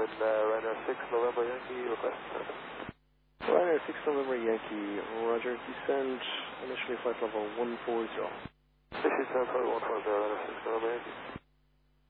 Southern Ryanair 6 November Yankee, request service. Ryanair 6 November Yankee, roger, descend initially flight level 140. This is 140, Ryanair 6 November Yankee.